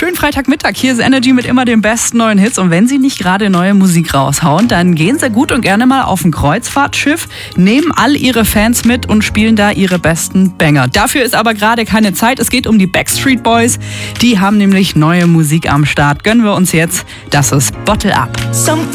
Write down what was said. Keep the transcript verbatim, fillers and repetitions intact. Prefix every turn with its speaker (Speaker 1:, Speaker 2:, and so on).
Speaker 1: Schönen Freitagmittag, hier ist Energy mit immer den besten neuen Hits. Und wenn Sie nicht gerade neue Musik raushauen, dann gehen Sie gut und gerne mal auf ein Kreuzfahrtschiff, nehmen all Ihre Fans mit und spielen da Ihre besten Banger. Dafür ist aber gerade keine Zeit. Es geht um die Backstreet Boys. Die haben nämlich neue Musik am Start. Gönnen wir uns jetzt. Das ist Bottle Up.